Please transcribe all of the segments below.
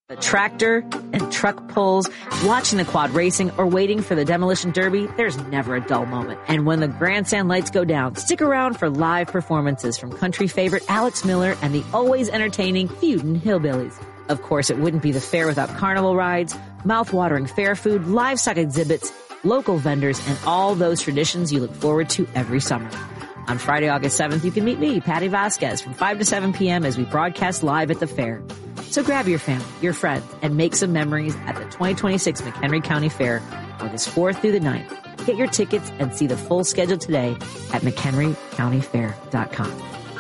The tractor and truck pulls, watching the quad racing, or waiting for the demolition derby, there's never a dull moment. And when the grandstand lights go down, stick around for live performances from country favorite Alex Miller and the always entertaining Feudin' Hillbillies. Of course, it wouldn't be the fair without carnival rides, mouth-watering fair food, livestock exhibits, local vendors, and all those traditions you look forward to every summer. On Friday, August 7th, you can meet me, Patty Vasquez, from 5 to 7 p.m. as we broadcast live at the fair. So grab your family, your friends, and make some memories at the 2026 McHenry County Fair, August 4th through the 9th. Get your tickets and see the full schedule today at McHenryCountyFair.com.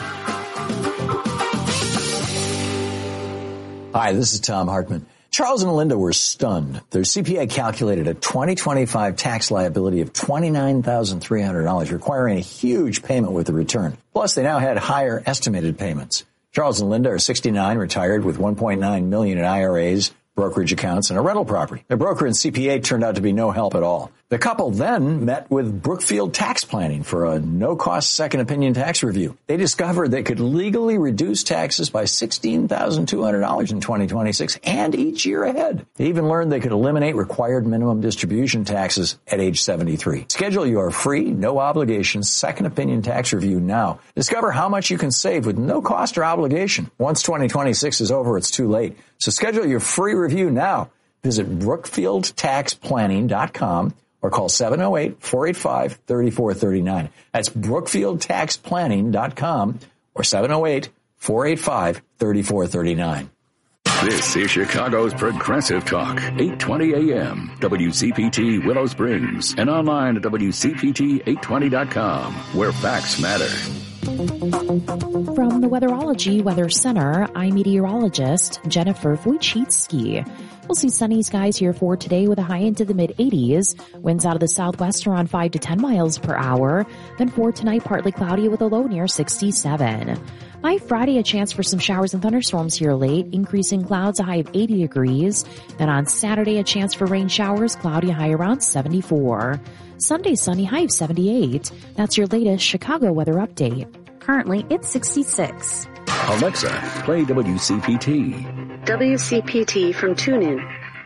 Hi, this is Tom Hartman. Charles and Linda were stunned. Their CPA calculated a 2025 tax liability of $29,300, requiring a huge payment with the return. Plus, they now had higher estimated payments. Charles and Linda are 69, retired with $1.9 million in IRAs, brokerage accounts, and a rental property. Their broker and CPA turned out to be no help at all. The couple then met with Brookfield Tax Planning for a no-cost second opinion tax review. They discovered they could legally reduce taxes by $16,200 in 2026 and each year ahead. They even learned they could eliminate required minimum distribution taxes at age 73. Schedule your free, no-obligation second opinion tax review now. Discover how much you can save with no cost or obligation. Once 2026 is over, it's too late. So schedule your free review now. Visit BrookfieldTaxPlanning.com or call 708-485-3439. That's BrookfieldTaxPlanning.com or 708-485-3439. This is Chicago's Progressive Talk, 820 AM, WCPT Willow Springs, and online at WCPT820.com, where facts matter. From the Weatherology Weather Center, I'm meteorologist Jennifer Wojcicki. We'll see sunny skies here for today with a high into the mid-80s. Winds out of the southwest around 5 to 10 miles per hour. Then for tonight, partly cloudy with a low near 67. By Friday, a chance for some showers and thunderstorms here late, increasing clouds, a high of 80 degrees. Then on Saturday, a chance for rain showers, cloudy, high around 74. Sunday, sunny, high of 78. That's your latest Chicago weather update. Currently, it's 66. Alexa, play WCPT. WCPT from TuneIn.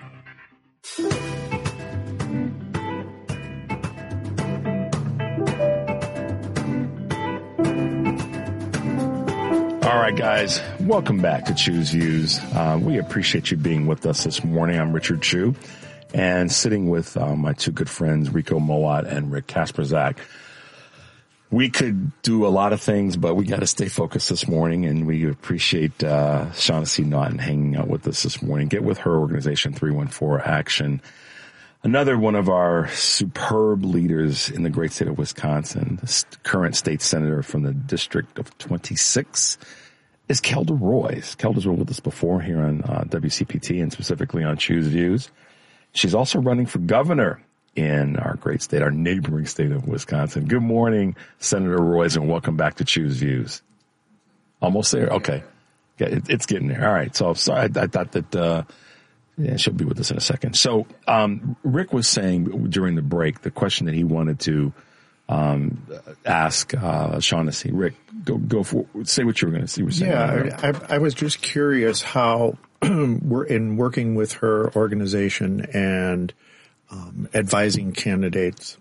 All right, guys, welcome back to Choose Views. We appreciate you being with us this morning. I'm Richard Chu, and sitting with my two good friends, Rico Mowat and Rick Kasperzak. We could do a lot of things, but we got to stay focused this morning, and we appreciate Shaughnessy Naughton hanging out with us this morning. Get with her organization, 314 Action. Another one of our superb leaders in the great state of Wisconsin, the current state senator from the District of 26, is Kelda Roys. Kelda's been with us before here on WCPT and specifically on Choose Views. She's also running for governor in our great state, our neighboring state of Wisconsin. Good morning, Senator Roys, and welcome back to Choose Views. Almost there? Okay. Yeah, it's getting there. All right. So sorry, I thought that she'll be with us in a second. So Rick was saying during the break the question that he wanted to ask Shaughnessy. Rick, go for say what you were going to say. Yeah, I was just curious how we're in working with her organization and advising candidates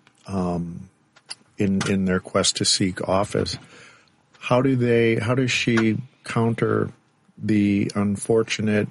in their quest to seek office. How does she counter the unfortunate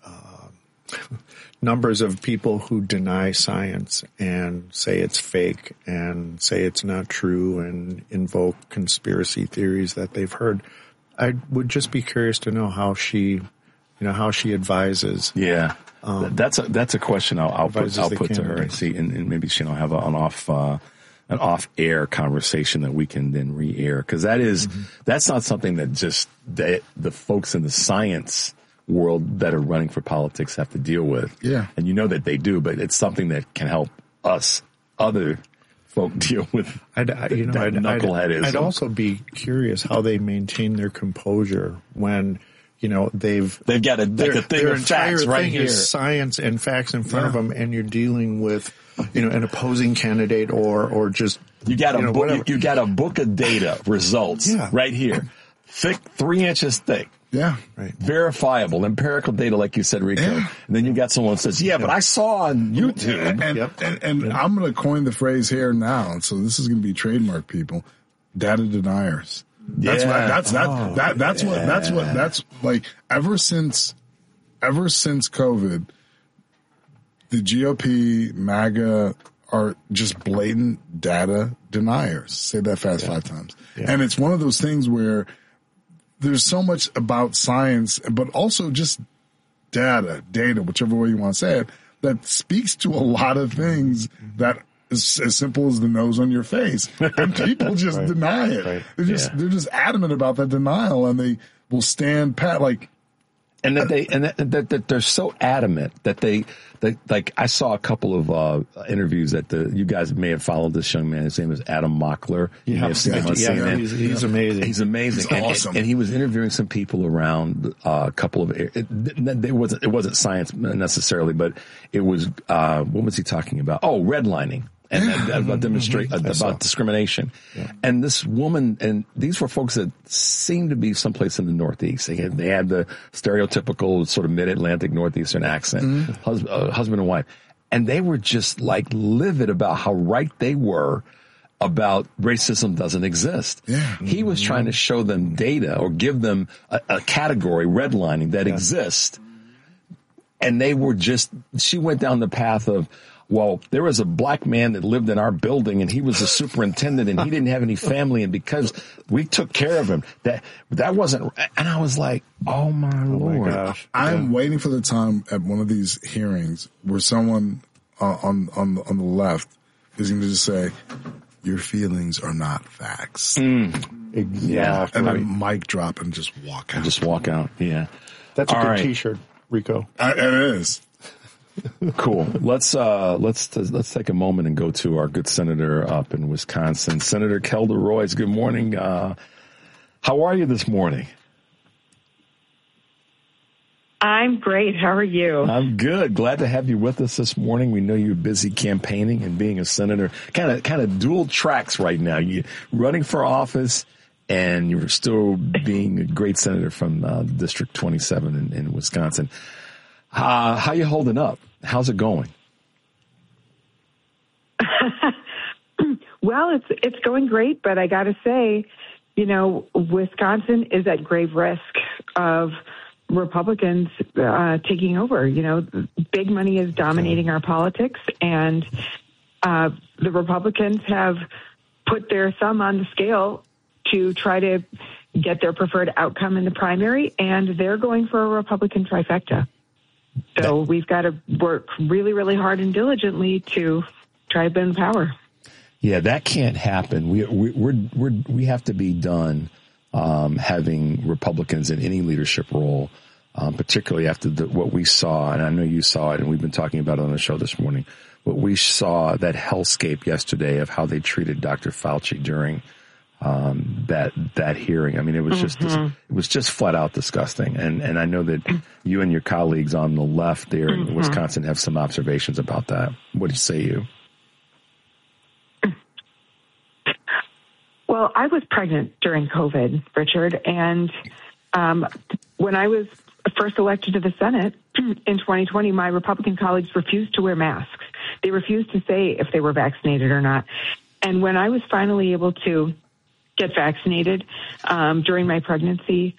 numbers of people who deny science and say it's fake and say it's not true and invoke conspiracy theories that they've heard? I would just be curious to know how she advises. Yeah. That's a question I'll put to her and see, and maybe she'll have an off-air conversation that we can then re-air, because that's not something that just the folks in the science world that are running for politics have to deal with. Yeah, and you know that they do, but it's something that can help us other folk deal with. Knucklehead is. I'd also be curious how they maintain their composure when. They've got their entire thing is science and facts in front of them, and you're dealing with, an opposing candidate or just you got a book of data results right here, thick, 3 inches thick. Yeah. Right. Verifiable, empirical data, like you said, Rico. Yeah. And then you got someone who says, but I saw on YouTube. And I'm going to coin the phrase here now. So this is going to be trademark, people. Data deniers. That's like ever since COVID, the GOP, MAGA are just blatant data deniers. Say that fast 5 times. Yeah. And it's one of those things where there's so much about science, but also just data, whichever way you want to say it, that speaks to a lot of things that is as simple as the nose on your face. And people just deny it. Right. They're just adamant about that denial, and they will stand pat like. And that they're so adamant that they like I saw a couple of interviews that you guys may have followed this young man. His name is Adam Mockler. You may have seen him on CNN. He's amazing. He's amazing. He's awesome. And he was interviewing some people around a couple of it wasn't science necessarily, but it was what was he talking about? Oh, redlining. And about discrimination. Yeah. And this woman, and these were folks that seemed to be someplace in the Northeast. They had the stereotypical sort of mid-Atlantic Northeastern accent, husband and wife. And they were just like livid about how right they were about racism doesn't exist. Yeah. He was trying to show them data or give them a category, redlining, that exists. And they were she went down the path of, well, there was a black man that lived in our building and he was the superintendent and he didn't have any family. And because we took care of him, that wasn't, and I was like, oh my Lord. Gosh. I'm waiting for the time at one of these hearings where someone on the left is going to just say, your feelings are not facts. Exactly. Yeah. And then mic drop and just walk out. Yeah. That's a good T-shirt, Rico. It is. Cool. Let's take a moment and go to our good senator up in Wisconsin, Senator Kelda Roys. Good morning. How are you this morning? I'm great. How are you? I'm good. Glad to have you with us this morning. We know you're busy campaigning and being a senator. Kind of dual tracks right now. You running for office and you're still being a great senator from District 27 in Wisconsin. How you holding up? How's it going? Well, it's going great, but I got to say, Wisconsin is at grave risk of Republicans taking over. Big money is dominating our politics, and the Republicans have put their thumb on the scale to try to get their preferred outcome in the primary, and they're going for a Republican trifecta. So we've got to work really, really hard and diligently to try to bend power. Yeah, that can't happen. We have to be done having Republicans in any leadership role, particularly after what we saw, and I know you saw it, and we've been talking about it on the show this morning. What we saw, that hellscape yesterday of how they treated Dr. Fauci during that hearing. I mean, it was just flat out disgusting. And I know that you and your colleagues on the left there in Wisconsin have some observations about that. What do you say, Well, I was pregnant during COVID, Richard, and when I was first elected to the Senate in 2020, my Republican colleagues refused to wear masks. They refused to say if they were vaccinated or not. And when I was finally able to get vaccinated during my pregnancy,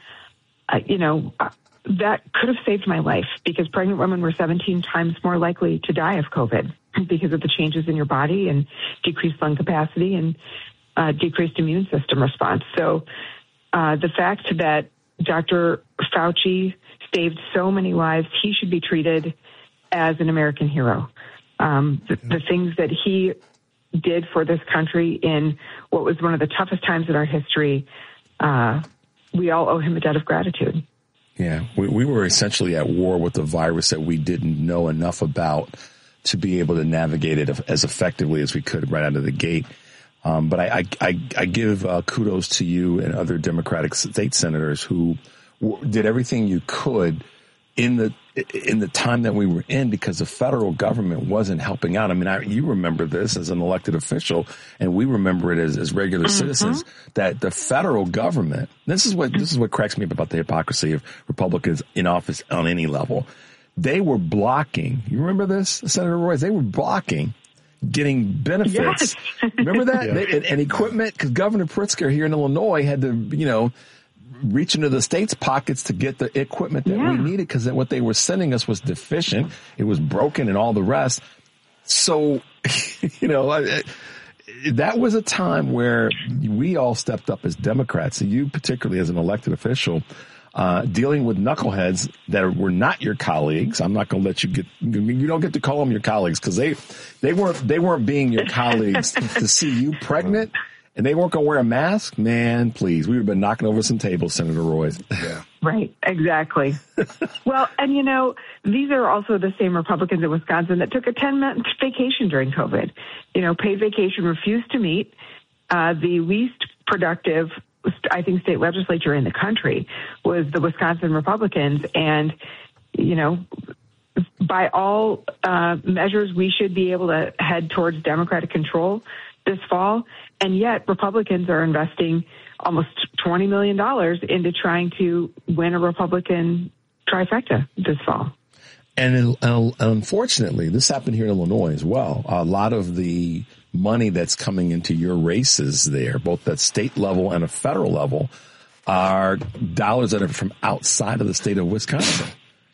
that could have saved my life, because pregnant women were 17 times more likely to die of COVID because of the changes in your body and decreased lung capacity and decreased immune system response. So the fact that Dr. Fauci saved so many lives, he should be treated as an American hero. The things that he did for this country in what was one of the toughest times in our history, we all owe him a debt of gratitude. Yeah, we were essentially at war with the virus that we didn't know enough about to be able to navigate it as effectively as we could right out of the gate. But I give kudos to you and other Democratic state senators who did everything you could in in the time that we were in, because the federal government wasn't helping out. I mean, you remember this as an elected official, and we remember it as regular citizens, that the federal government, this is what cracks me up about the hypocrisy of Republicans in office on any level. They were blocking, you remember this, Senator Royce? They were blocking getting benefits. Yes. Remember that? Yeah. And equipment, because Governor Pritzker here in Illinois had to, reach into the state's pockets to get the equipment that we needed, because what they were sending us was deficient. It was broken and all the rest. So, that was a time where we all stepped up as Democrats. So you particularly as an elected official, dealing with knuckleheads that were not your colleagues. I'm not going to let you don't get to call them your colleagues, because they weren't being your colleagues to see you pregnant. And they weren't going to wear a mask? Man, please. We would have been knocking over some tables, Senator Royce. Yeah. Right. Exactly. Well, and these are also the same Republicans in Wisconsin that took a 10-month vacation during COVID. Paid vacation, refused to meet. The least productive, I think, state legislature in the country was the Wisconsin Republicans. And, by all measures, we should be able to head towards Democratic control this fall. And yet Republicans are investing almost $20 million into trying to win a Republican trifecta this fall. And unfortunately, this happened here in Illinois as well. A lot of the money that's coming into your races there, both at state level and a federal level, are dollars that are from outside of the state of Wisconsin.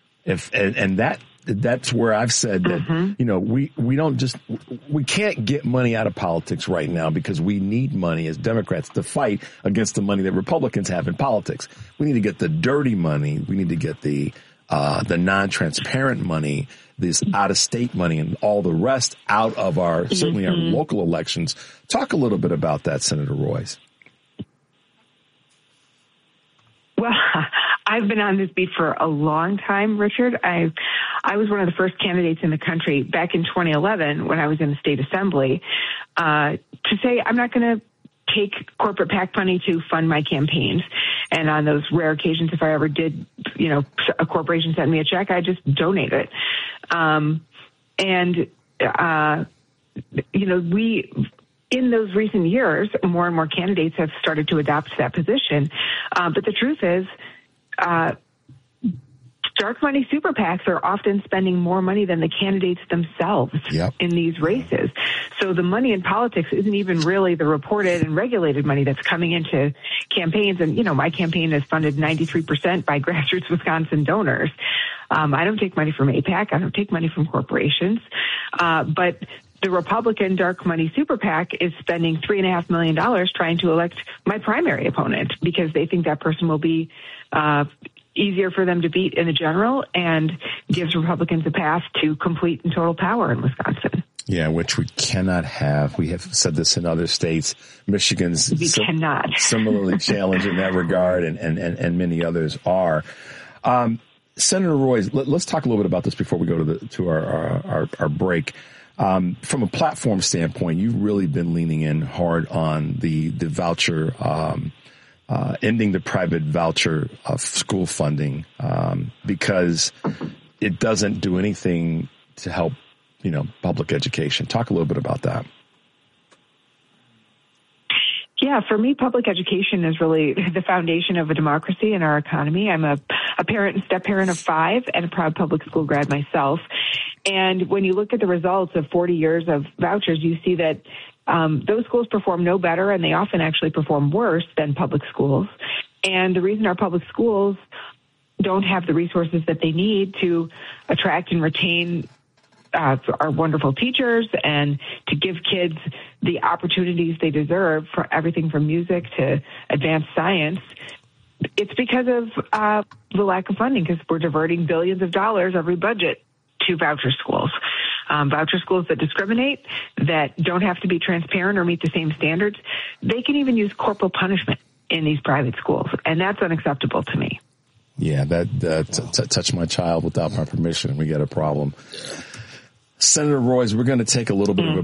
That's where I've said that, we can't get money out of politics right now, because we need money as Democrats to fight against the money that Republicans have in politics. We need to get the dirty money. We need to get the non-transparent money, this out-of-state money, and all the rest out of certainly our local elections. Talk a little bit about that, Senator Royce. Well, I've been on this beat for a long time, Richard. I was one of the first candidates in the country back in 2011 when I was in the state assembly to say I'm not going to take corporate PAC money to fund my campaigns. And on those rare occasions, if I ever did, a corporation sent me a check, I just donate it. In those recent years, more and more candidates have started to adopt that position. But the truth is, dark money super PACs are often spending more money than the candidates themselves in these races. So the money in politics isn't even really the reported and regulated money that's coming into campaigns. And, my campaign is funded 93% by grassroots Wisconsin donors. I don't take money from APAC. I don't take money from corporations. But the Republican dark money super PAC is spending $3.5 million trying to elect my primary opponent, because they think that person will be easier for them to beat in the general and gives Republicans a path to complete and total power in Wisconsin. Yeah, which we cannot have. We have said this in other states. Michigan's similarly challenged in that regard, and many others are. Senator Royce, let's talk a little bit about this before we go to our break. From a platform standpoint, you've really been leaning in hard on the voucher, ending the private voucher of school funding, because it doesn't do anything to help, public education. Talk a little bit about that. Yeah, for me, public education is really the foundation of a democracy in our economy. I'm a parent and step-parent of 5 and a proud public school grad myself. And when you look at the results of 40 years of vouchers, you see that those schools perform no better, and they often actually perform worse than public schools. And the reason our public schools don't have the resources that they need to attract and retain our wonderful teachers and to give kids the opportunities they deserve for everything from music to advanced science, it's because of the lack of funding, because we're diverting billions of dollars every budget to voucher schools. Voucher schools that discriminate, that don't have to be transparent or meet the same standards. They can even use corporal punishment in these private schools, and that's unacceptable to me. Yeah, that touch my child without my permission, we get a problem. Senator Royce, we're going to take a little bit of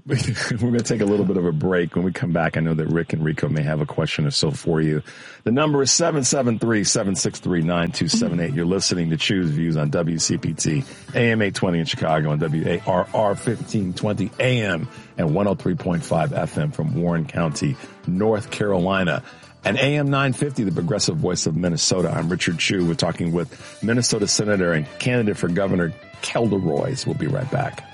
a break. When we come back, I know that Rick and Rico may have a question or so for you. The number is 773-763-9278. You're listening to Choose Views on WCPT, AM 820 in Chicago, and WARR 1520 AM and 103.5 FM from Warren County, North Carolina. And AM 950, the progressive voice of Minnesota. I'm Richard Chu. We're talking with Minnesota Senator and candidate for Governor Kelda Roys. We'll be right back.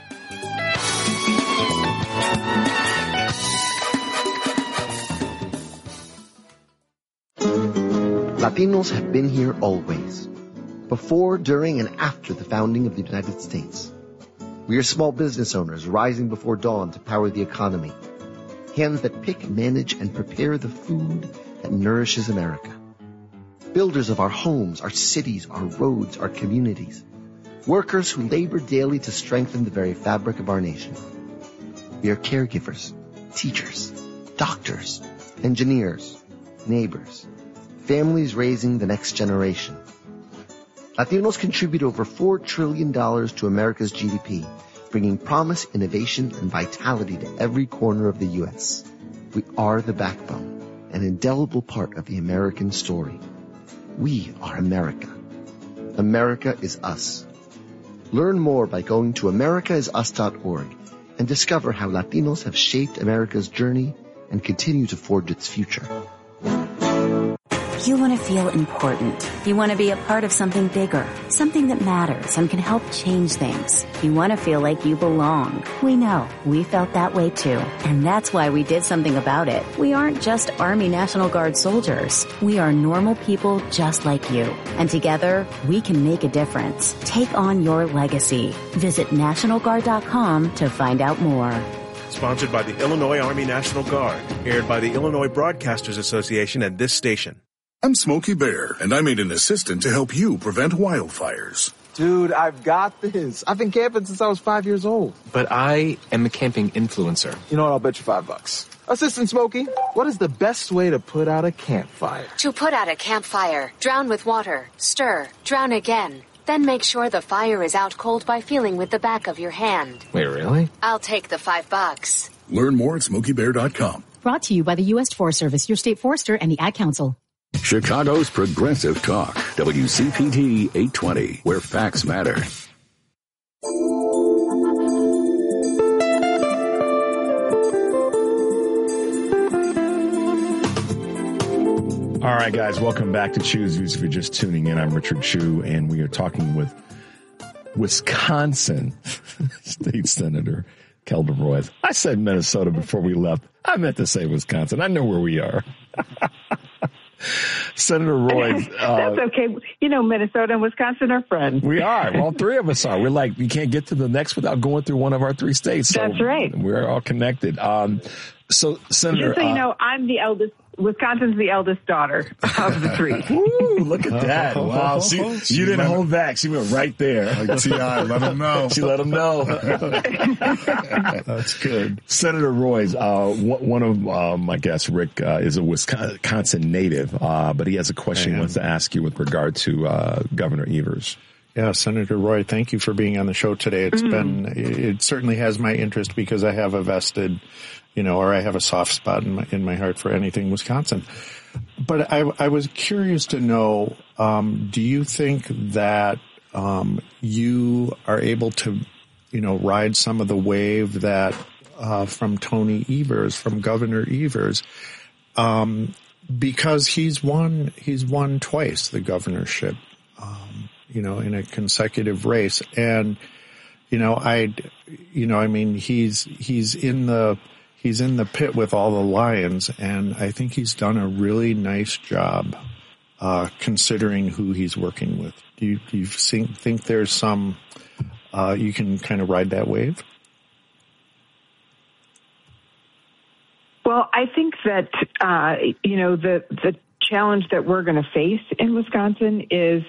Latinos have been here always, before, during, and after the founding of the United States. We are small business owners rising before dawn to power the economy. Hands that pick, manage, and prepare the food that nourishes America. Builders of our homes, our cities, our roads, our communities. Workers who labor daily to strengthen the very fabric of our nation. We are caregivers, teachers, doctors, engineers, neighbors, families raising the next generation. Latinos contribute over $4 trillion to America's GDP, bringing promise, innovation, and vitality to every corner of the U.S. We are the backbone, an indelible part of the American story. We are America. America is us. Learn more by going to americaisus.org and discover how Latinos have shaped America's journey and continue to forge its future. You want to feel important. You want to be a part of something bigger, something that matters and can help change things. You want to feel like you belong. We know. We felt that way too. And that's why we did something about it. We aren't just Army National Guard soldiers. We are normal people just like you. And together, we can make a difference. Take on your legacy. Visit NationalGuard.com to find out more. Sponsored by the Illinois Army National Guard. Aired by the Illinois Broadcasters Association and this station. I'm Smokey Bear, and I made an assistant to help you prevent wildfires. Dude, I've got this. I've been camping since I was 5 years old. But I am a camping influencer. You know what? I'll bet you $5. Assistant Smokey, what is the best way to put out a campfire? To put out a campfire, drown with water, stir, drown again. Then make sure the fire is out cold by feeling with the back of your hand. Wait, really? I'll take the $5. Learn more at SmokeyBear.com. Brought to you by the U.S. Forest Service, your state forester, and the Ad Council. Chicago's Progressive Talk, WCPT 820, where facts matter. All right, guys, welcome back to Choose Views. If you're just tuning in, I'm Richard Chu, and we are talking with Wisconsin State Senator Kelda Roys. I said Minnesota before we left. I meant to say Wisconsin. I know where we are. Senator Roys. That's okay. You know, Minnesota and Wisconsin are friends. We are. All three of us are. We're like, you can't get to the next without going through one of our three states. So that's right. We're all connected. So, Senator. Just so you know, I'm the eldest. Wisconsin's the eldest daughter of the three. Ooh, look at that. Wow. You didn't hold back. She went right there. Like T.I., let them know. She let them know. That's good. Senator Roys, one of my guests, Rick, is a Wisconsin native, but he has a question he wants to ask you with regard to Governor Evers. Yeah, Senator Roy, thank you for being on the show today. It certainly has my interest because I have a vested, or I have a soft spot in my heart for anything Wisconsin. But I was curious to know, do you think that you are able to, ride some of the wave that from Tony Evers, from Governor Evers, because he's won twice the governorship, in a consecutive race. And, he's in the pit with all the lions, and I think he's done a really nice job, considering who he's working with. Do you think there's some, you can kind of ride that wave? Well, I think that, the challenge that we're going to face in Wisconsin is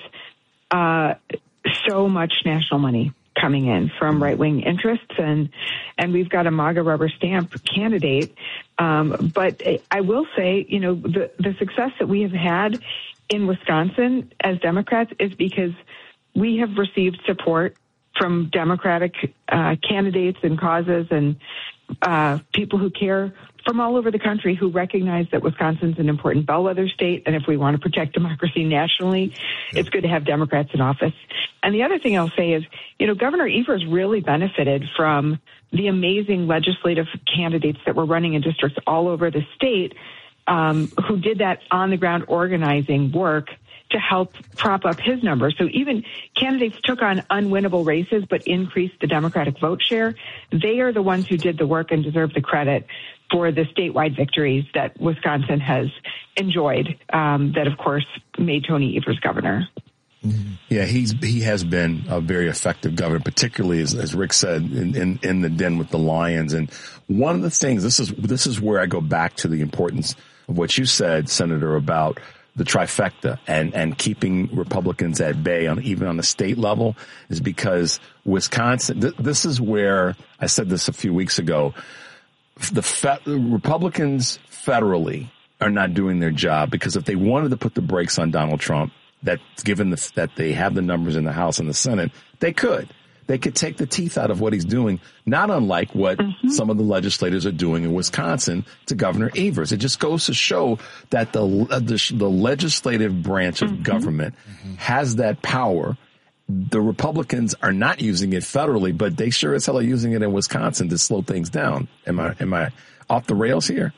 so much national money coming in from right-wing interests, and we've got a MAGA rubber stamp candidate. But I will say, the success that we have had in Wisconsin as Democrats is because we have received support from Democratic candidates and causes and people who care from all over the country who recognize that Wisconsin's an important bellwether state, and if we want to protect democracy nationally, it's good to have Democrats in office. And the other thing I'll say is, Governor Evers really benefited from the amazing legislative candidates that were running in districts all over the state who did that on-the-ground organizing work to help prop up his numbers. So even candidates took on unwinnable races but increased the Democratic vote share. They are the ones who did the work and deserve the credit for the statewide victories that Wisconsin has enjoyed, that, of course, made Tony Evers governor. Yeah, he has been a very effective governor, particularly as Rick said in the den with the lions. And one of the things, this is where I go back to the importance of what you said, Senator, about the trifecta and keeping Republicans at bay even on the state level, is because Wisconsin, this is where I said this a few weeks ago. The Republicans federally are not doing their job, because if they wanted to put the brakes on Donald Trump, that given that they have the numbers in the House and the Senate, they could take the teeth out of what he's doing, not unlike what some of the legislators are doing in Wisconsin to Governor Evers. It just goes to show that the legislative branch of government has that power. The Republicans are not using it federally, but they sure as hell are using it in Wisconsin to slow things down. Am I off the rails here?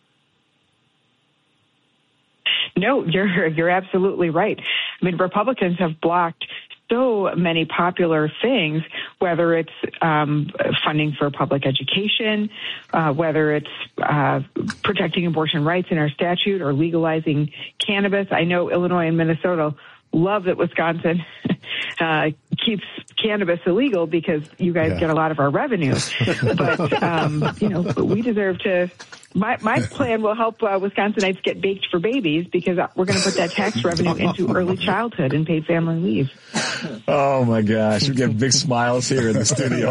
No, you're absolutely right. I mean, Republicans have blocked so many popular things, whether it's funding for public education, whether it's protecting abortion rights in our statute, or legalizing cannabis. I know Illinois and Minnesota love that Wisconsin keeps cannabis illegal because you guys get a lot of our revenue. But, we deserve to. My plan will help Wisconsinites get baked for babies, because we're going to put that tax revenue into early childhood and paid family leave. Oh, my gosh. We get big smiles here in the studio.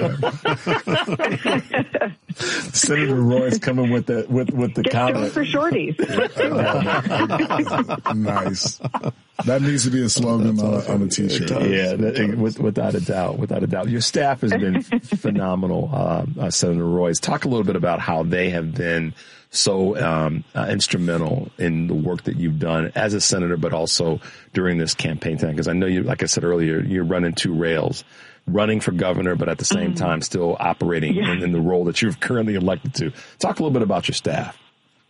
Senator Roy's coming with the comment. Get for shorties. Nice. That needs to be a slogan on a T-shirt. Yeah, without a doubt. Your staff has been phenomenal, Senator Royce. Talk a little bit about how they have been so instrumental in the work that you've done as a senator, but also during this campaign time. Because I know you, like I said earlier, you're running two rails, running for governor, but at the same time still operating in the role that you're currently elected to. Talk a little bit about your staff.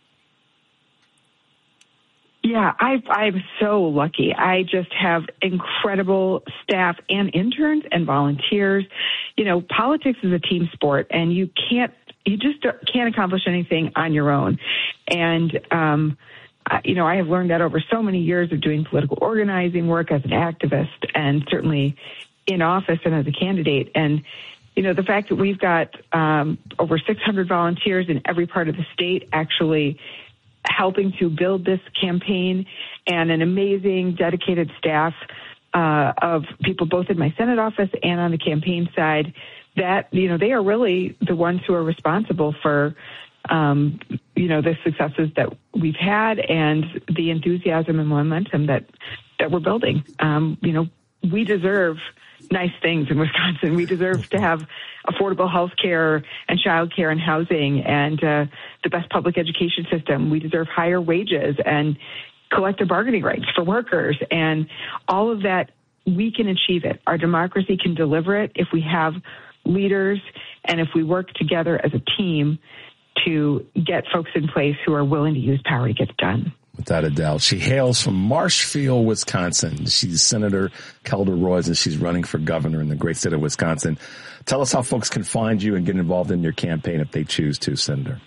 Yeah, I'm so lucky. I just have incredible staff and interns and volunteers. Politics is a team sport, and you just can't accomplish anything on your own. And, I have learned that over so many years of doing political organizing work as an activist, and certainly in office and as a candidate. And, the fact that we've got over 600 volunteers in every part of the state actually helping to build this campaign, and an amazing, dedicated staff of people both in my Senate office and on the campaign side, that, they are really the ones who are responsible for, the successes that we've had and the enthusiasm and momentum that we're building. We deserve nice things in Wisconsin. We deserve to have affordable health care and child care and housing, and the best public education system. We deserve higher wages and collective bargaining rights for workers, and all of that. We can achieve it. Our democracy can deliver it if we have leaders and if we work together as a team to get folks in place who are willing to use power to get it done. Without a doubt. She hails from Marshfield, Wisconsin. She's Senator Kelda Roys, and she's running for governor in the great state of Wisconsin. Tell us how folks can find you and get involved in your campaign if they choose to, Senator.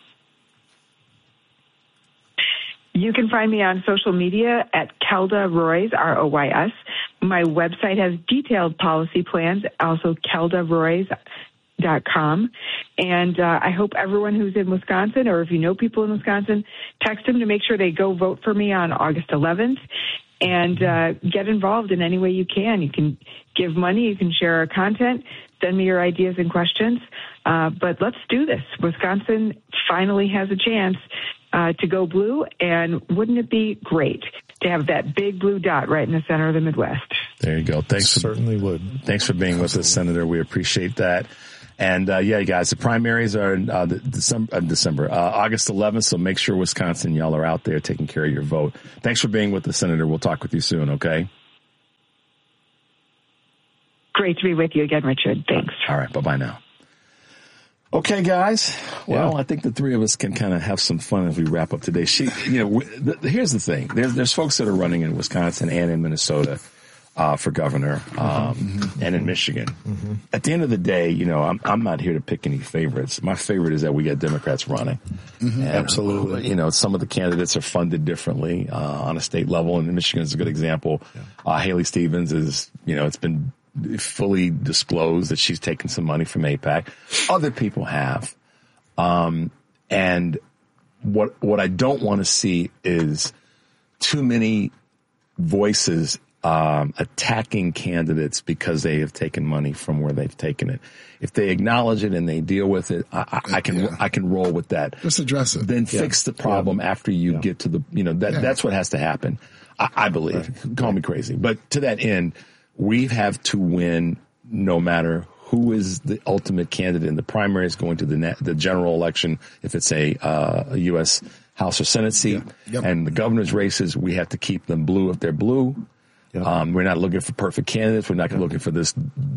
You can find me on social media at Kelda Roys, ROYS. My website has detailed policy plans, also KeldaRoys.com. And I hope everyone who's in Wisconsin, or if you know people in Wisconsin, text them to make sure they go vote for me on August 11th, and get involved in any way you can. You can give money, you can share our content, send me your ideas and questions. But let's do this. Wisconsin finally has a chance to go blue. And wouldn't it be great to have that big blue dot right in the center of the Midwest? There you go. Certainly would. Thanks for being with us, Senator. We appreciate that. And yeah, guys, the primaries are December, August 11th. So make sure Wisconsin, y'all are out there taking care of your vote. Thanks for being with us, Senator. We'll talk with you soon. Okay. Great to be with you again, Richard. Thanks. All right. Bye-bye now. Okay, guys. Well, I think the three of us can kind of have some fun as we wrap up today. Here's the thing. There's folks that are running in Wisconsin and in Minnesota for governor and in Michigan. Mm-hmm. At the end of the day, I'm not here to pick any favorites. My favorite is that we got Democrats running. Mm-hmm. Absolutely. Some of the candidates are funded differently on a state level, and Michigan is a good example. Yeah. Haley Stevens is, it's been fully disclosed that she's taken some money from AIPAC. Other people have. And what I don't want to see is too many voices attacking candidates because they have taken money from where they've taken it. If they acknowledge it and they deal with it, I can roll with that. Just address it. Then fix the problem after you get to the, that's what has to happen. I believe. Right. Call me crazy. But to that end, we have to win no matter who is the ultimate candidate in the primaries going to the general election. If it's a U.S. House or Senate seat and the governor's races, we have to keep them blue if they're blue. Yep. We're not looking for perfect candidates. We're not looking for this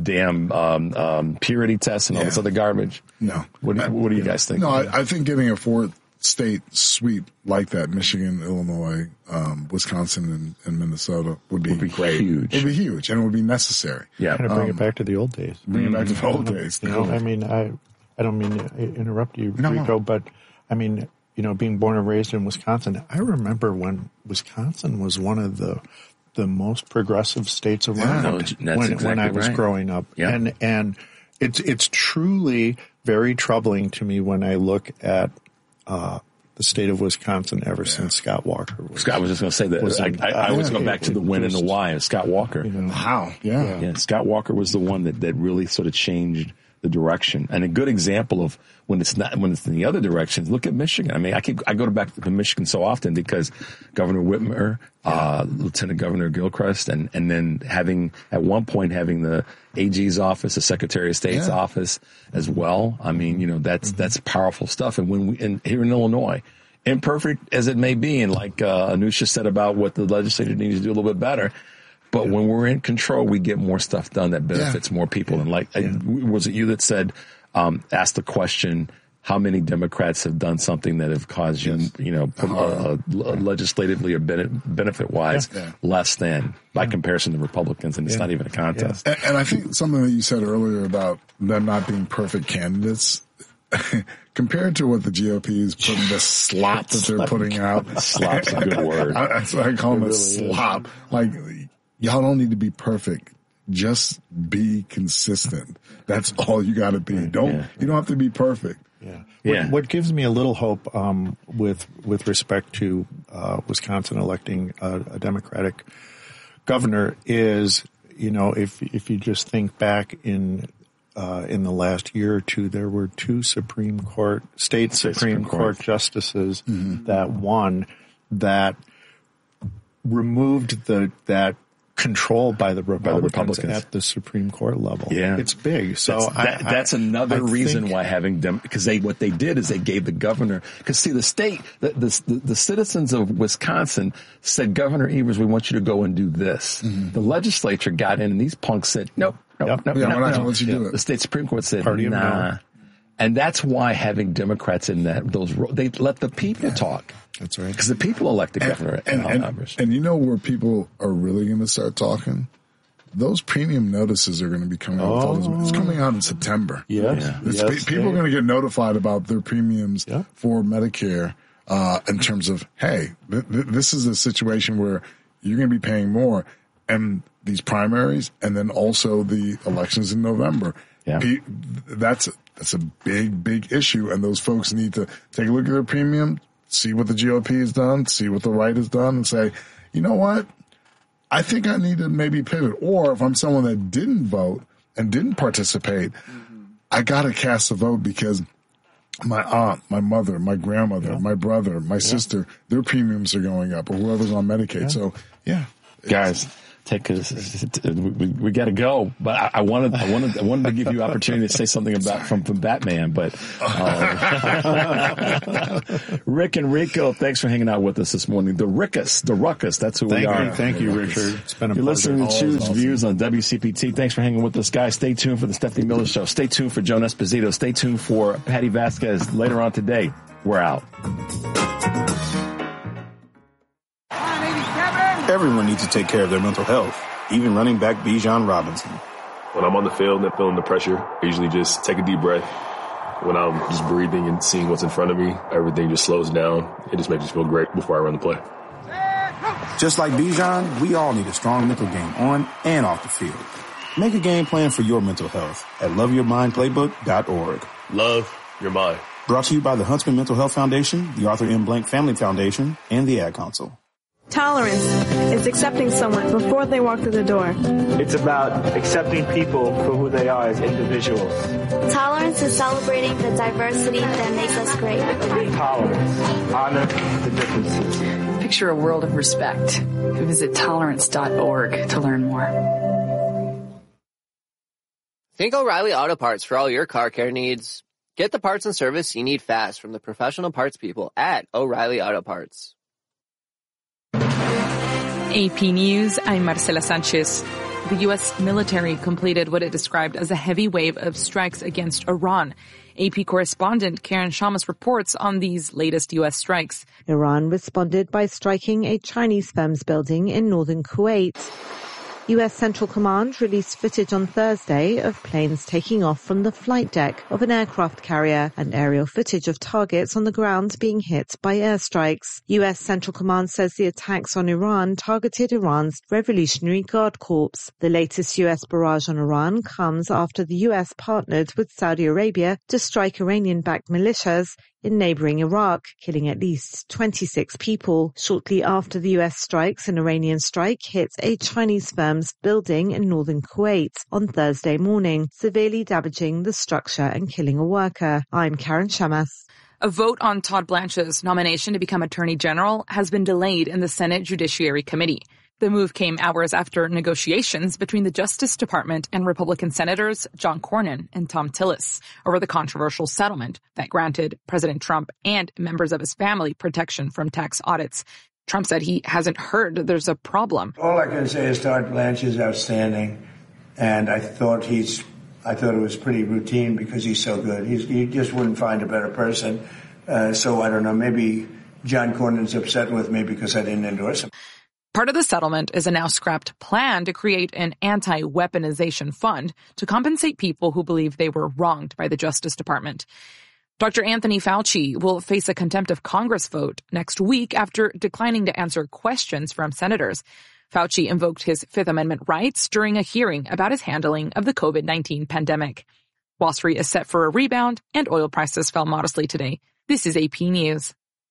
damn purity test and all this other garbage. No. What do you guys think? No, I think getting a fourth state sweep like that, Michigan, Illinois, Wisconsin, and Minnesota would be great. Huge. It would be huge, and it would be necessary. Yeah. Kind of bring it back to the old days. Bring it back to the old days. I mean, I don't mean to interrupt you, Rico, but I mean, being born and raised in Wisconsin, I remember when Wisconsin was one of the most progressive states around when I was growing up. Yeah. And it's truly very troubling to me when I look at the state of Wisconsin ever since Scott Walker. Scott was just going to say that. I always go back to the when and the why of Scott Walker. How? Yeah. Scott Walker was the one that really sort of changed the direction. And a good example of when it's in the other directions, look at Michigan. I mean, I go back to Michigan so often because Governor Whitmer, Lieutenant Governor Gilchrist, and then at one point having the AG's office, the Secretary of State's office as well. I mean, that's powerful stuff. And here in Illinois, imperfect as it may be, and like Anusha said about what the legislature needs to do a little bit better, but when we're in control, we get more stuff done that benefits more people. And was it you that said, asked the question, how many Democrats have done something that have caused legislatively or benefit-wise less than by comparison to Republicans, and it's not even a contest. And I think something that you said earlier about them not being perfect candidates, compared to what the GOP is putting, the slop that they're putting out. Slop's a good word. That's what I call them, a slop. Like, y'all don't need to be perfect. Just be consistent. That's all you got to be. You don't have to be perfect. Yeah. What gives me a little hope with respect to Wisconsin electing a Democratic governor is, if you just think back in the last year or two, there were two Supreme Court justices that won that removed that control by the Republicans at the Supreme Court level. Yeah. It's big. So that's another reason why having them, because what they did is they gave the governor, because see, the state, the citizens of Wisconsin said, Governor Evers, we want you to go and do this. Mm-hmm. The legislature got in and these punks said, nope. We're not going to let you do it. The state Supreme Court said, nah. And that's why having Democrats in they let the people talk. That's right. Because the people elected Governor Evers. And you know where people are really going to start talking? Those premium notices are going to be coming out. It's coming out in September. Yes. People are going to get notified about their premiums for Medicare in terms of, hey, this is a situation where you're going to be paying more. And these primaries and then also the elections in November. Yeah. That's a big, big issue. And those folks need to take a look at their premium, see what the GOP has done, see what the right has done, and say, you know what? I think I need to maybe pivot. Or if I'm someone that didn't vote and didn't participate, I got to cast a vote because my aunt, my mother, my grandmother, my brother, my sister, their premiums are going up, or whoever's on Medicaid. Yeah. So, yeah. Guys, we got to go, but I wanted to give you opportunity to say something about from Batman, but Rick and Rico, thanks for hanging out with us this morning. The Ruckus, that's who we are. Thank you, Richard. It's been a You're pleasure. listening to Choose Views on WCPT. Thanks for hanging with us, guys. Stay tuned for the Stephanie Miller Show. Stay tuned for Joan Esposito. Stay tuned for Patty Vasquez later on today. We're out. Everyone needs to take care of their mental health, even running back Bijan Robinson. When I'm on the field and feeling the pressure, I usually just take a deep breath. When I'm just breathing and seeing what's in front of me, everything just slows down. It just makes me feel great before I run the play. Just like Bijan, we all need a strong mental game on and off the field. Make a game plan for your mental health at loveyourmindplaybook.org. Love your mind. Brought to you by the Huntsman Mental Health Foundation, the Arthur M. Blank Family Foundation, and the Ad Council. Tolerance is accepting someone before they walk through the door. It's about accepting people for who they are as individuals. Tolerance is celebrating the diversity that makes us great. Tolerance. Honor the differences. Picture a world of respect. Visit tolerance.org to learn more. Think O'Reilly Auto Parts for all your car care needs. Get the parts and service you need fast from the professional parts people at O'Reilly Auto Parts. AP News, I'm Marcela Sanchez. The U.S. military completed what it described as a heavy wave of strikes against Iran. AP correspondent Karen Shamas reports on these latest U.S. strikes. Iran responded by striking a Chinese firm's building in northern Kuwait. U.S. Central Command released footage on Thursday of planes taking off from the flight deck of an aircraft carrier and aerial footage of targets on the ground being hit by airstrikes. U.S. Central Command says the attacks on Iran targeted Iran's Revolutionary Guard Corps. The latest U.S. barrage on Iran comes after the U.S. partnered with Saudi Arabia to strike Iranian-backed militias in neighboring Iraq, killing at least 26 people. Shortly after the U.S. strikes, an Iranian strike hit a Chinese firm's building in northern Kuwait on Thursday morning, severely damaging the structure and killing a worker. I'm Karen Shamas. A vote on Todd Blanche's nomination to become Attorney General has been delayed in the Senate Judiciary Committee. The move came hours after negotiations between the Justice Department and Republican Senators John Cornyn and Thom Tillis over the controversial settlement that granted President Trump and members of his family protection from tax audits. Trump said he hasn't heard there's a problem. All I can say is Todd Blanche is outstanding, and I thought it was pretty routine because he's so good. You just wouldn't find a better person. So I don't know, maybe John Cornyn's upset with me because I didn't endorse him. Part of the settlement is a now scrapped plan to create an anti-weaponization fund to compensate people who believe they were wronged by the Justice Department. Dr. Anthony Fauci will face a contempt of Congress vote next week after declining to answer questions from senators. Fauci invoked his Fifth Amendment rights during a hearing about his handling of the COVID-19 pandemic. Wall Street is set for a rebound, and oil prices fell modestly today. This is AP News.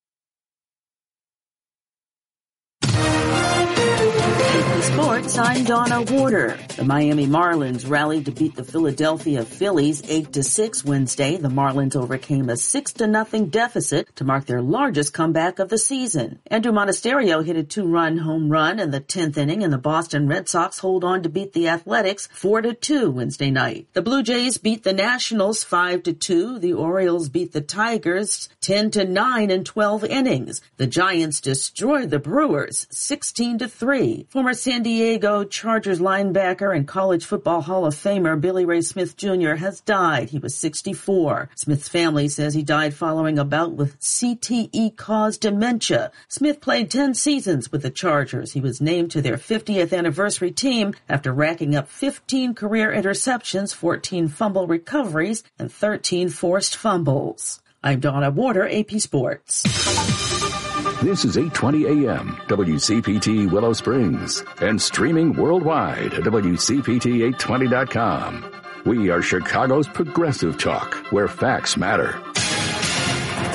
Sports, I'm Donna Warder. The Miami Marlins rallied to beat the Philadelphia Phillies 8-6 Wednesday. The Marlins overcame a 6-0 deficit to mark their largest comeback of the season. Andrew Monasterio hit a 2-run home run in the 10th inning, and the Boston Red Sox hold on to beat the Athletics 4-2 Wednesday night. The Blue Jays beat the Nationals 5-2. The Orioles beat the Tigers 10-9 in 12 innings. The Giants destroyed the Brewers 16-3. Former San Diego Chargers linebacker and college football Hall of Famer Billy Ray Smith Jr. has died. He was 64. Smith's family says he died following a bout with CTE-caused dementia. Smith played 10 seasons with the Chargers. He was named to their 50th anniversary team after racking up 15 career interceptions, 14 fumble recoveries, and 13 forced fumbles. I'm Donna Warder, AP Sports. This is 820 AM, WCPT Willow Springs, and streaming worldwide at WCPT820.com. We are Chicago's progressive talk, where facts matter.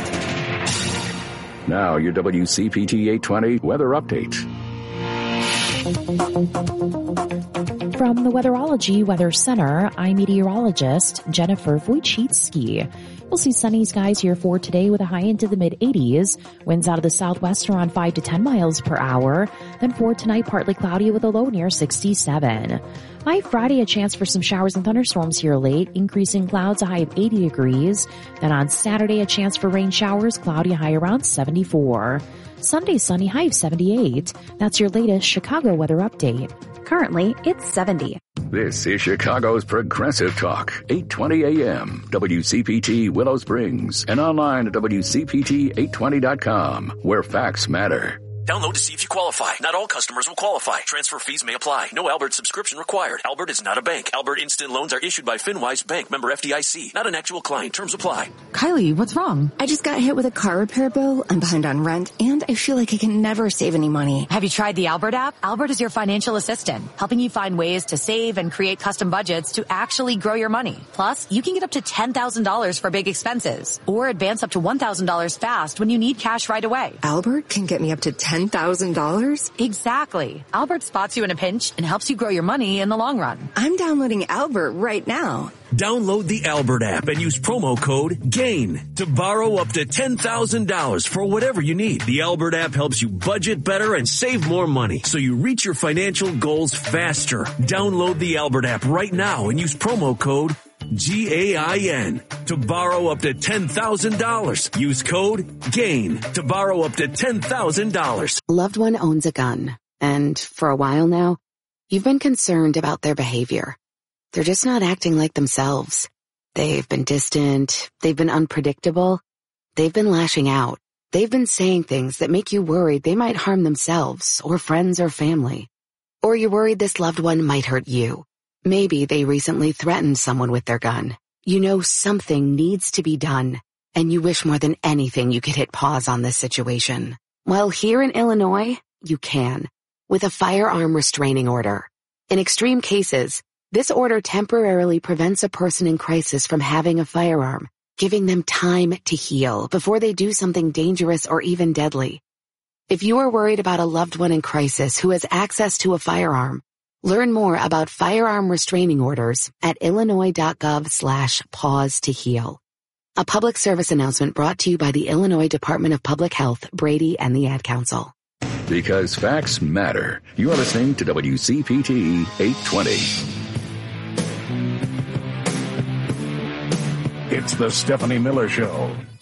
Now, your WCPT 820 weather update. From the Weatherology Weather Center, I'm meteorologist Jennifer Wojcicki. We'll see sunny skies here for today with a high into the mid-80s. Winds out of the southwest around 5 to 10 miles per hour. Then for tonight, partly cloudy with a low near 67. By Friday, a chance for some showers and thunderstorms here late. Increasing clouds, a high of 80 degrees. Then on Saturday, a chance for rain showers, cloudy, high around 74. Sunday, sunny, high of 78. That's your latest Chicago weather update. Currently, it's 70. This is Chicago's Progressive Talk, 820 AM, WCPT Willow Springs, and online at WCPT820.com, where facts matter. Download to see if you qualify. Not all customers will qualify. Transfer fees may apply. No Albert subscription required. Albert is not a bank. Albert Instant Loans are issued by FinWise Bank, member FDIC. Not an actual client. Terms apply. Kylie, what's wrong? I just got hit with a car repair bill. I'm behind on rent, and I feel like I can never save any money. Have you tried the Albert app? Albert is your financial assistant, helping you find ways to save and create custom budgets to actually grow your money. Plus, you can get up to $10,000 for big expenses, or advance up to $1,000 fast when you need cash right away. Albert can get me up to $10,000? Exactly. Albert spots you in a pinch and helps you grow your money in the long run. I'm downloading Albert right now. Download the Albert app and use promo code GAIN to borrow up to $10,000 for whatever you need. The Albert app helps you budget better and save more money so you reach your financial goals faster. Download the Albert app right now and use promo code GAIN to borrow up to $10,000. Use code GAIN to borrow up to $10,000. Loved one owns a gun, and for a while now, you've been concerned about their behavior. They're just not acting like themselves. They've been distant, they've been unpredictable, they've been lashing out. They've been saying things that make you worried they might harm themselves or friends or family. Or you're worried this loved one might hurt you. Maybe they recently threatened someone with their gun. You know something needs to be done, and you wish more than anything you could hit pause on this situation. Well, here in Illinois, you can, with a firearm restraining order. In extreme cases, this order temporarily prevents a person in crisis from having a firearm, giving them time to heal before they do something dangerous or even deadly. If you are worried about a loved one in crisis who has access to a firearm, learn more about firearm restraining orders at illinois.gov/pause to heal. A public service announcement brought to you by the Illinois Department of Public Health, Brady, and the Ad Council. Because facts matter. You are listening to WCPT 820. It's the Stephanie Miller Show.